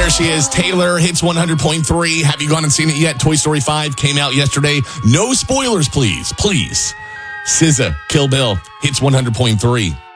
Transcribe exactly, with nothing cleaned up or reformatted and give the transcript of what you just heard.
There she is. Taylor hits one hundred point three. Have you gone and seen it yet? Toy Story five came out yesterday. No spoilers, please. Please. S Z A, Kill Bill, hits one hundred point three.